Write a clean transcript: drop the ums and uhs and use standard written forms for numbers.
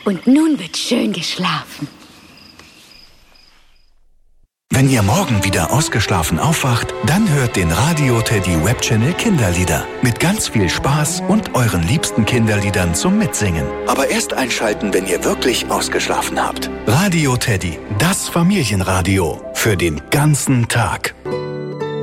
Und nun wird schön geschlafen. Wenn ihr morgen wieder ausgeschlafen aufwacht, dann hört den Radio Teddy Webchannel Kinderlieder. Mit ganz viel Spaß und euren liebsten Kinderliedern zum Mitsingen. Aber erst einschalten, wenn ihr wirklich ausgeschlafen habt. Radio Teddy, das Familienradio. Für den ganzen Tag.